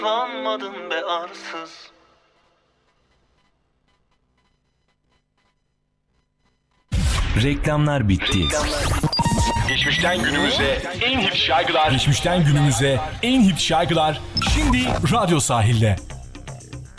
Lanmadın be arsız. Reklamlar bitti. Geçmişten günümüze en hit şarkılar. Geçmişten günümüze en hit şarkılar şimdi Radyo Sahil'de.